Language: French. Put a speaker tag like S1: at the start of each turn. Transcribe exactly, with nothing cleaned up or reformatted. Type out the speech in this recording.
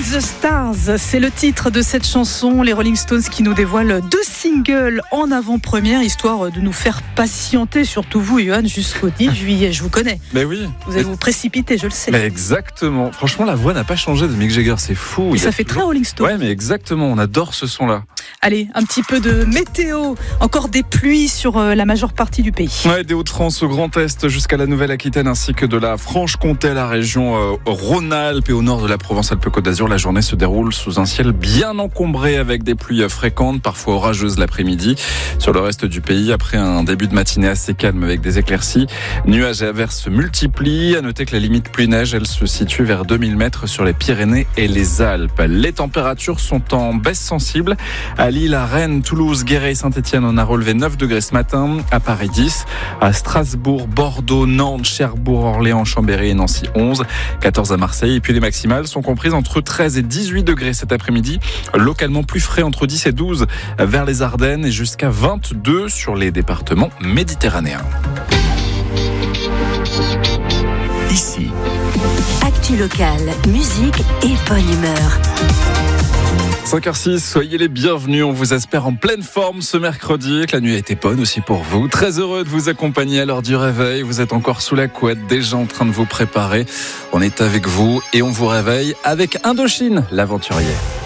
S1: the Stars, c'est le titre de cette chanson, les Rolling Stones qui nous dévoilent deux singles en avant-première, histoire de nous faire patienter, surtout vous, Johan, jusqu'au dix juillet. Je vous connais.
S2: Mais oui.
S1: Vous allez vous précipiter, je le sais.
S2: Mais exactement. Franchement, la voix n'a pas changé de Mick Jagger, c'est fou.
S1: Et ça fait toujours... très Rolling Stones.
S2: Ouais, mais exactement, on adore ce son-là.
S1: Allez, un petit peu de météo. Encore des pluies sur la majeure partie du pays.
S2: Ouais, des Hauts-de-France au Grand Est jusqu'à la Nouvelle-Aquitaine ainsi que de la Franche-Comté à la région euh, Rhône-Alpes et au nord de la Provence-Alpes-Côte d'Azur. La journée se déroule sous un ciel bien encombré avec des pluies fréquentes, parfois orageuses l'après-midi. Sur le reste du pays, après un début de matinée assez calme avec des éclaircies, nuages et averses se multiplient. À noter que la limite pluie-neige, elle se situe vers deux mille mètres sur les Pyrénées et les Alpes. Les températures sont en baisse sensible. À Lille, à Rennes, Toulouse, Guéret et Saint-Etienne, on a relevé neuf degrés ce matin. À Paris, dix. À Strasbourg, Bordeaux, Nantes, Cherbourg, Orléans, Chambéry et Nancy, onze. quatorze à Marseille. Et puis les maximales sont comprises entre treize et dix-huit degrés cet après-midi. Localement plus frais entre dix et douze vers les Ardennes et jusqu'à vingt-deux sur les départements méditerranéens.
S3: Ici. Actu local, musique et bonne humeur.
S2: cinq heures six, soyez les bienvenus, on vous espère en pleine forme ce mercredi et que la nuit a été bonne aussi pour vous. Très heureux de vous accompagner à l'heure du réveil, vous êtes encore sous la couette, déjà en train de vous préparer. On est avec vous et on vous réveille avec Indochine, l'aventurier.